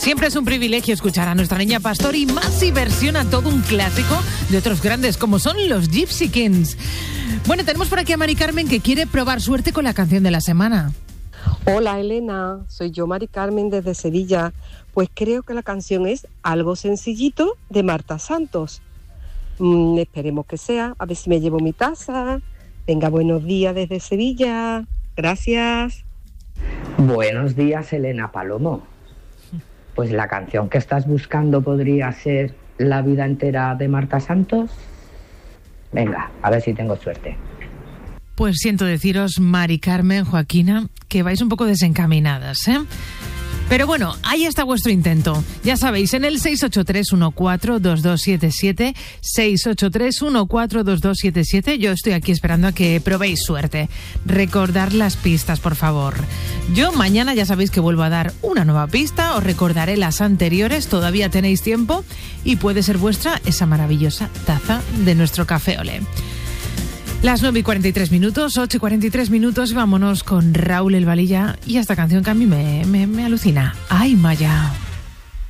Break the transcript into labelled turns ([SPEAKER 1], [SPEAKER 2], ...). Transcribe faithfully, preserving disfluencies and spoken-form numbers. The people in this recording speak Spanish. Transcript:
[SPEAKER 1] Siempre es un privilegio escuchar a nuestra niña Pastor y más si versiona todo un clásico de otros grandes como son los Gypsy Kings. Bueno, tenemos por aquí a Mari Carmen que quiere probar suerte con la canción de la semana.
[SPEAKER 2] Hola Elena, soy yo Mari Carmen desde Sevilla. Pues creo que la canción es Algo Sencillito de Marta Santos. Mm, esperemos que sea, a ver si me llevo mi taza. Venga, buenos días desde Sevilla. Gracias.
[SPEAKER 3] Buenos días, Elena Palomo. Pues la canción que estás buscando podría ser La vida entera de Marta Santos. Venga, a ver si tengo suerte.
[SPEAKER 1] Pues siento deciros, Mari Carmen, Joaquina, que vais un poco desencaminadas, ¿eh? Pero bueno, ahí está vuestro intento. Ya sabéis, en el seis ocho tres uno cuatro dos dos siete siete, seis ocho tres uno cuatro dos dos siete siete, yo estoy aquí esperando a que probéis suerte. Recordar las pistas, por favor. Yo mañana ya sabéis que vuelvo a dar una nueva pista, os recordaré las anteriores, todavía tenéis tiempo y puede ser vuestra esa maravillosa taza de nuestro café olé. Las nueve y cuarenta y tres minutos, ocho y cuarenta y tres minutos, vámonos con Raúl El Valilla y esta canción que a mí me, me, me alucina. ¡Ay, Maya!